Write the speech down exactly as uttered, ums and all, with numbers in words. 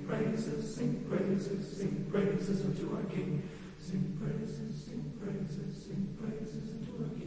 praises, sing praises, sing praises unto our King. Sing praises, sing praises, sing praises unto our King.